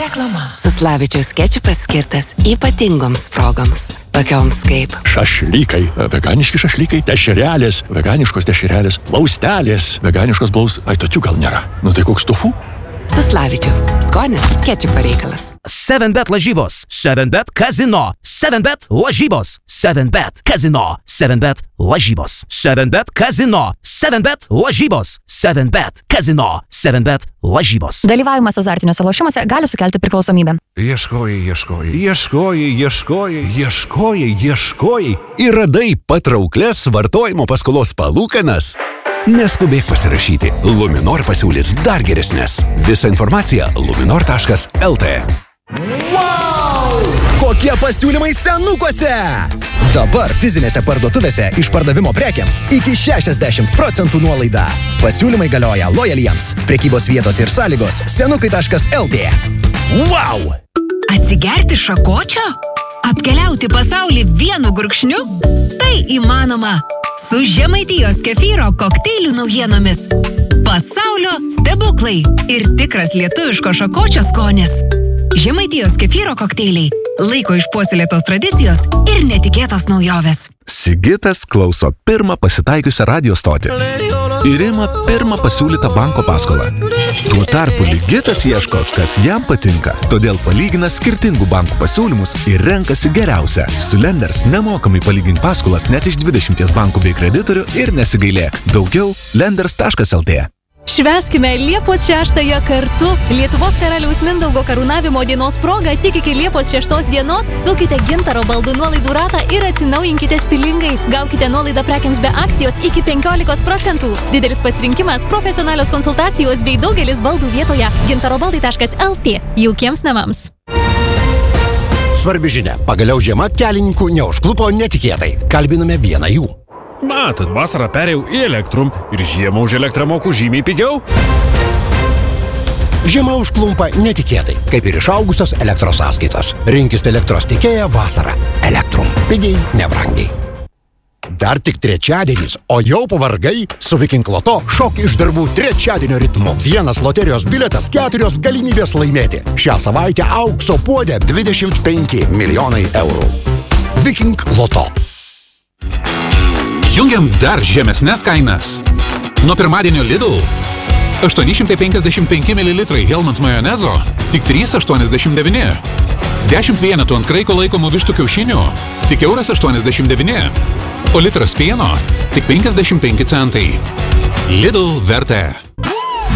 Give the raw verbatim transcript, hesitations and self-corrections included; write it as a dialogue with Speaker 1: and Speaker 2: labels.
Speaker 1: Reklama. Suslavičiaus kečupas skirtas ypatingoms progoms, tokioms kaip
Speaker 2: šašlykai, veganiški šašlykai, dešrelės, veganiškos dešrelės, plaustelės, veganiškos blaus... Ai, tokių gal nėra. Nu tai koks tofu?
Speaker 1: Suslavičiaus. Skonis kečupo reikalas.
Speaker 3: seven bet lažybos. seven bet kazino. seven bet lažybos. seven bet kazino. seven bet lažybos. seven bet kazino. seven bet lažybos. seven bet kazino. seven bet lažybos.
Speaker 4: Dalyvavimas azartiniuose lošimuose gali sukelti priklausomybę.
Speaker 5: Ieškojai, ieškojai, ieškojai, ieškojai, ieškojai, ieškojai ir radai patrauklias vartojimo paskolos palūkanas. Neskubėk pasirašyti. Luminor pasiūlys dar geresnės. Visa informacija luminor taškas el tė.
Speaker 6: Wow! Kokie pasiūlymai senukuose! Dabar fizinėse parduotuvėse išpardavimo prekiams iki šešiasdešimt procentų nuolaida. Pasiūlymai galioja lojaliems. Prekybos vietos ir sąlygos senukai taškas el tė. Wow!
Speaker 7: Atsigerti šakočio? Apkeliauti pasaulį vienu gurkšniu? Tai įmanoma. Su Žemaitijos kefyro kokteilių naujienomis. Pasaulio stebuklai ir tikras lietuviško šakočio skonis. Žemaitijos kefyro kokteiliai. Laiko išpuoselėtos tradicijos ir netikėtos naujovės.
Speaker 5: Sigitas klauso pirmą pasitaikiusią radio stotį ir ima pirmą pasiūlytą banko paskolą. Tuo tarpu Ligitas ieško, kas jam patinka, todėl palygina skirtingų bankų pasiūlymus ir renkasi geriausią. Su Lenders nemokamai palygink paskolas net iš dvidešimties bankų bei kreditorių ir nesigailėk. Daugiau lenders taškas el tė.
Speaker 8: Švęskime Liepos šeštąją kartu. Lietuvos karaliaus Mindaugo karūnavimo dienos proga tik iki Liepos šeštos dienos sukite Gintaro baldų nuolaidų ratą ir atsinaujinkite stilingai. Gaukite nuolaidą prekiams be akcijos iki penkiolikos procentų. Didelis pasirinkimas, profesionalios konsultacijos bei daugelis baldų vietoje. gintaro baldai taškas el tė. Jaukiems namams.
Speaker 9: Svarbi žinia. Pagaliau žiema kelininkų neužklupo netikėtai. Kalbiname vieną jų.
Speaker 10: Matot, vasarą perėjau į Elektrum ir žiemą už elektrą moku žymiai pigiau.
Speaker 9: Žiema užklumpa netikėtai, kaip ir išaugusios elektros sąskaitos. Rinkis elektros tiekėją vasarą. Elektrum. Pigiai, nebrangiai. Dar tik trečiadienis, o jau pavargai? Su Viking Loto šok iš darbų trečiadienio ritmu. Vienas loterijos bilietas, keturios galimybės laimėti. Šią savaitę aukso puodė dvidešimt penki milijonai eurų. Viking Loto.
Speaker 11: Jungiam dar žemesnes kainas. Nuo pirmadienio Lidl aštuoni šimtai penkiasdešimt penki mililitrai Hellmann's majonezo tik trys aštuoniasdešimt devyni. dešimt vienetų ant kraiko laikomų vištų kiaušinių tik euras aštuoniasdešimt devyni. O litras pieno tik penkiasdešimt penki centai. Lidl vertė.